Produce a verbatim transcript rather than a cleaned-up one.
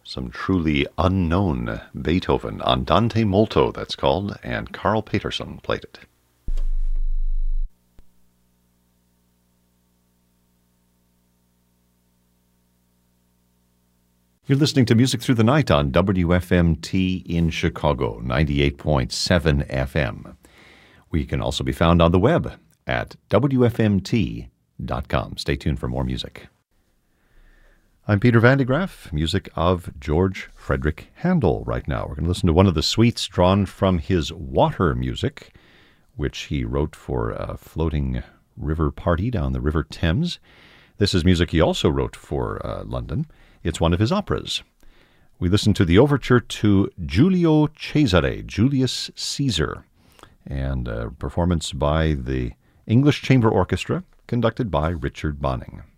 Some truly unknown Beethoven, Andante Molto, that's called, and Carl Peterson played it. You're listening to Music Through the Night on W F M T in Chicago, ninety-eight point seven F M. We can also be found on the web at W F M T dot com. Stay tuned for more music. I'm Peter Van de Graaff, music of George Frederick Handel right now. We're going to listen to one of the suites drawn from his water music, which he wrote for a floating river party down the River Thames. This is music he also wrote for uh, London. It's one of his operas. We listen to the overture to Giulio Cesare, Julius Caesar, and a performance by the English Chamber Orchestra, conducted by Richard Bonning.